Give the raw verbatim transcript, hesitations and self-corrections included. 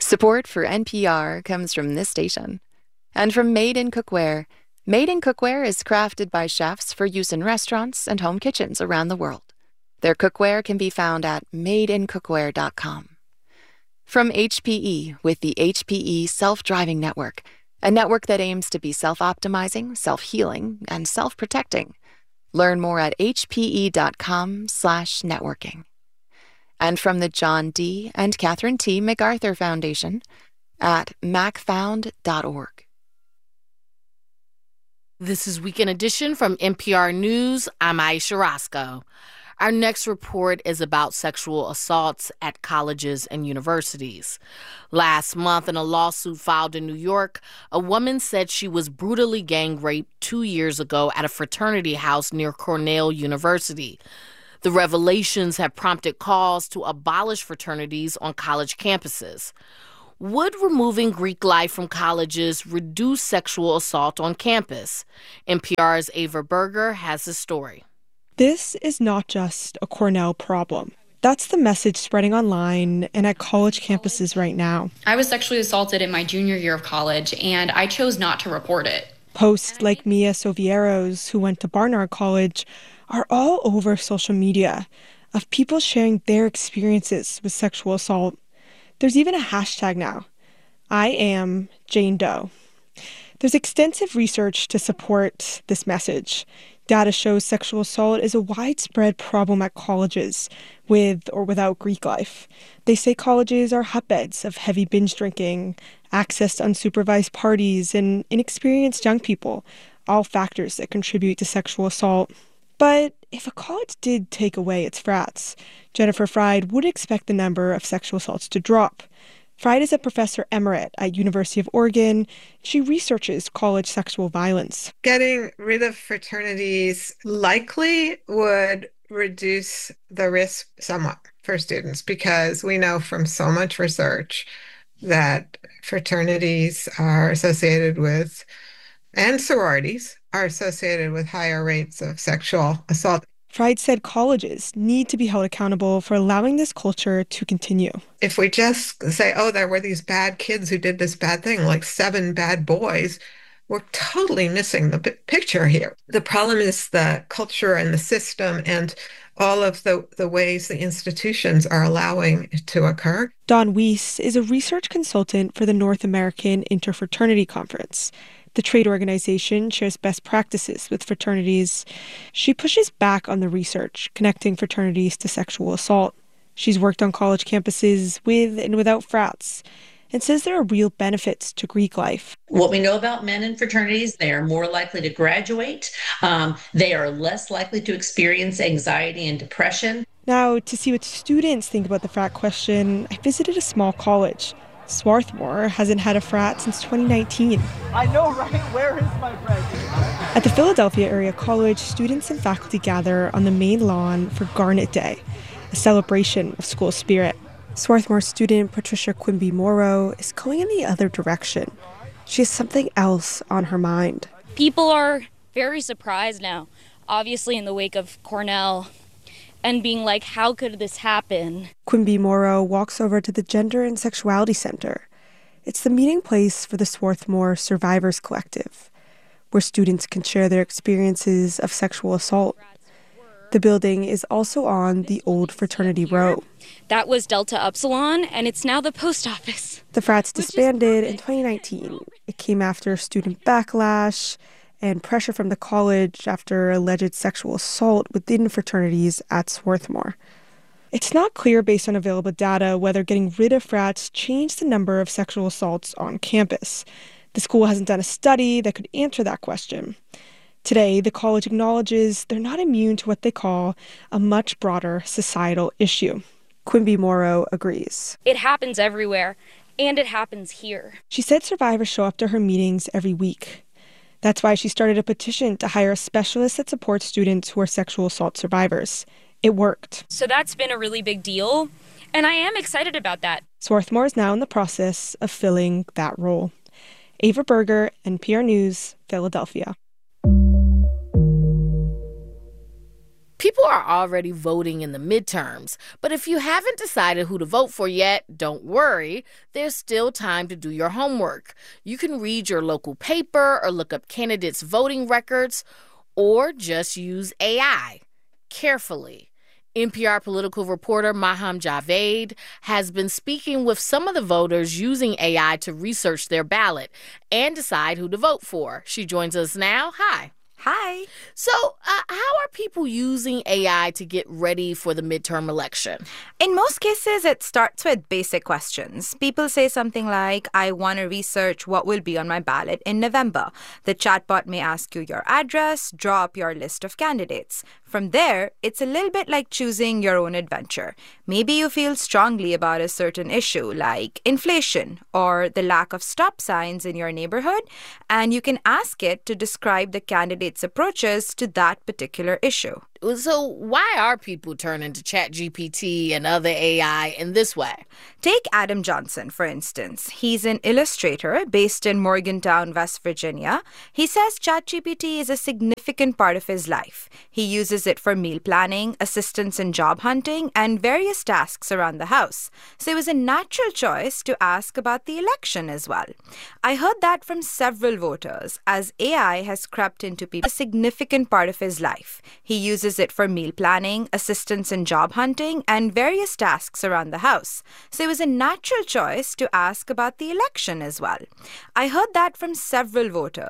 Support for N P R comes from this station and from Made in Cookware. Made in Cookware is crafted by chefs for use in restaurants and home kitchens around the world. Their cookware can be found at made in cookware dot com. From H P E with the H P E Self-Driving Network, a network that aims to be self-optimizing, self-healing, and self-protecting. Learn more at h p e dot com slash networking. And from the John D. and Catherine T. MacArthur Foundation at mac found dot org. This is Weekend Edition from N P R News. I'm Aisha Roscoe. Our next report is about sexual assaults at colleges and universities. Last month, in a lawsuit filed in New York, a woman said she was brutally gang raped two years ago at a fraternity house near Cornell University. The revelations have prompted calls to abolish fraternities on college campuses. Would removing Greek life from colleges reduce sexual assault on campus? N P R's Ava Berger has the story. This is not just a Cornell problem. That's the message spreading online and at college campuses right now. I was sexually assaulted in my junior year of college, and I chose not to report it. Posts like Mia Soviero's, who went to Barnard College, are all over social media of people sharing their experiences with sexual assault. There's even a hashtag now, I am Jane Doe. There's extensive research to support this message. Data shows sexual assault is a widespread problem at colleges, with or without Greek life. They say colleges are hotbeds of heavy binge drinking, access to unsupervised parties, and inexperienced young people, all factors that contribute to sexual assault. But if a college did take away its frats, Jennifer Fried would expect the number of sexual assaults to drop. Fried is a professor emerit at University of Oregon. She researches college sexual violence. Getting rid of fraternities likely would reduce the risk somewhat for students, because we know from so much research that fraternities are associated with, and sororities are associated with, higher rates of sexual assault. Fried said colleges need to be held accountable for allowing this culture to continue. If we just say, oh, there were these bad kids who did this bad thing, like seven bad boys, we're totally missing the p- picture here. The problem is the culture and the system and all of the, the ways the institutions are allowing it to occur. Dawn Weiss is a research consultant for the North American Interfraternity Conference. The trade organization shares best practices with fraternities. She pushes back on the research connecting fraternities to sexual assault. She's worked on college campuses with and without frats and says there are real benefits to Greek life. What we know about men in fraternities, they are more likely to graduate. Um, they are less likely to experience anxiety and depression. Now, to see what students think about the frat question, I visited a small college. Swarthmore hasn't had a frat since twenty nineteen. I know, right? Where is my friend? At the Philadelphia Area College, students and faculty gather on the main lawn for Garnet Day, a celebration of school spirit. Swarthmore student Patricia Quimby Morrow is going in the other direction. She has something else on her mind. People are very surprised now, obviously in the wake of Cornell, and being like, how could this happen? Quimby Morrow walks over to the Gender and Sexuality Center. It's the meeting place for the Swarthmore Survivors Collective, where students can share their experiences of sexual assault. The building is also on the old fraternity row. That was Delta Upsilon, and it's now the post office. The frats disbanded in twenty nineteen. It came after student backlash and pressure from the college after alleged sexual assault within fraternities at Swarthmore. It's not clear based on available data whether getting rid of frats changed the number of sexual assaults on campus. The school hasn't done a study that could answer that question. Today, the college acknowledges they're not immune to what they call a much broader societal issue. Quimby Morrow agrees. It happens everywhere, and it happens here. She said survivors show up to her meetings every week. That's why she started a petition to hire a specialist that supports students who are sexual assault survivors. It worked. So that's been a really big deal, and I am excited about that. Swarthmore is now in the process of filling that role. Ava Berger, N P R News, Philadelphia. People are already voting in the midterms, but if you haven't decided who to vote for yet, don't worry. There's still time to do your homework. You can read your local paper or look up candidates' voting records, or just use A I carefully. N P R political reporter Maham Javed has been speaking with some of the voters using A I to research their ballot and decide who to vote for. She joins us now. Hi. Hi. So, uh, how are people using A I to get ready for the midterm election? In most cases, it starts with basic questions. People say something like, I want to research what will be on my ballot in November. The chatbot may ask you your address, draw up your list of candidates. From there, it's a little bit like choosing your own adventure. Maybe you feel strongly about a certain issue, like inflation or the lack of stop signs in your neighborhood, and you can ask it to describe the candidate's approaches to that particular issue. So why are people turning to ChatGPT and other A I in this way? Take Adam Johnson, for instance. He's an illustrator based in Morgantown, West Virginia. He says ChatGPT is a significant part of his life. He uses it for meal planning, assistance in job hunting, and various tasks around the house. So it was a natural choice to ask about the election as well. I heard that from several voters, as A I has crept into people a significant part of his life. He uses it for meal planning, assistance in job hunting, and various tasks around the house. So it was a natural choice to ask about the election as well. I heard that from several voters.